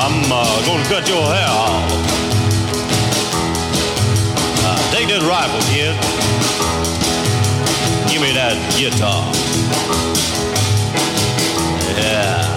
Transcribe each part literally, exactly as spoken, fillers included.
I'm uh, going to cut your hair off. Uh, take that rifle, kid. Give me that guitar. Yeah.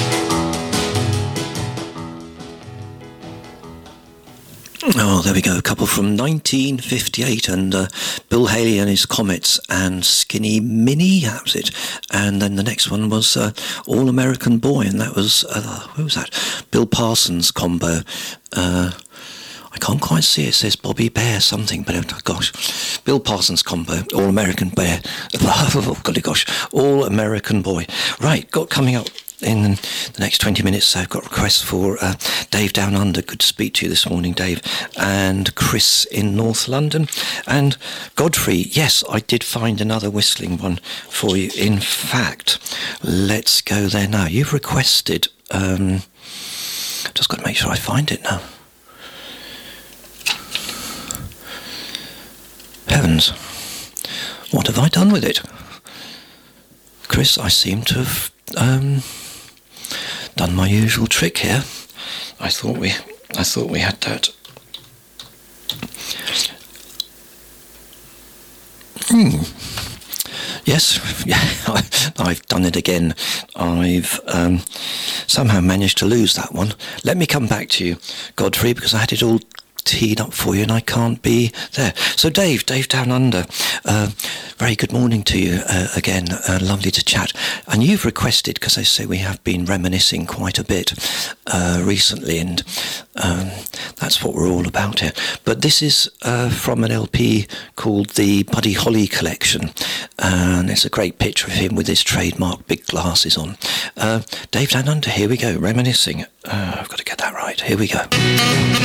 Oh, there we go. A couple from nineteen fifty-eight, and uh, Bill Haley and his Comets and Skinny Minnie, that was it. And then the next one was uh, All American Boy, and that was, uh, who was that? Bill Parsons combo. Uh, I can't quite see it. It says Bobby Bear something, but oh, gosh. Bill Parsons combo, All American Bear. Oh, golly gosh. All American Boy. Right, got coming up in the next twenty minutes, I've got requests for uh, Dave Down Under. Good to speak to you this morning, Dave. And Chris in North London. And Godfrey, yes, I did find another whistling one for you. In fact, let's go there now. You've requested... Um, just got to make sure I find it now. Heavens, what have I done with it? Chris, I seem to have... Um, done my usual trick here. I thought we, I thought we had that. Hmm. Yes, yeah, I've done it again. I've um, somehow managed to lose that one. Let me come back to you, Godfrey, because I had it all teed up for you and I can't be there. So Dave, Dave Down Under, uh, very good morning to you uh, again, uh, lovely to chat. And you've requested, because I say we have been reminiscing quite a bit uh, recently, and um, that's what we're all about here. But this is uh, from an L P called the Buddy Holly Collection, and it's a great picture of him with his trademark big glasses on. Uh, Dave Down Under, here we go, reminiscing. Uh, I've got to get that right, here we go.